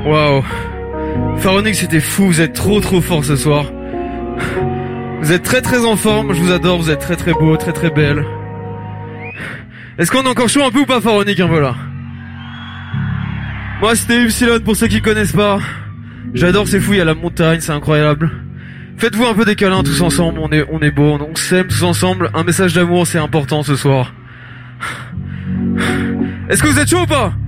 Waouh. Pharaonique, c'était fou, vous êtes trop fort ce soir. Vous êtes très en forme, je vous adore, vous êtes très beau, très belle. Est-ce qu'on est encore chaud un peu ou pas, Pharaonique, un peu là? Moi c'était Upsilon pour ceux qui connaissent pas. J'adore, c'est fou, il y a la montagne, c'est incroyable. Faites-vous un peu des câlins tous ensemble, on est beau, on s'aime tous ensemble. Un message d'amour, c'est important ce soir. Est-ce que vous êtes chaud ou pas?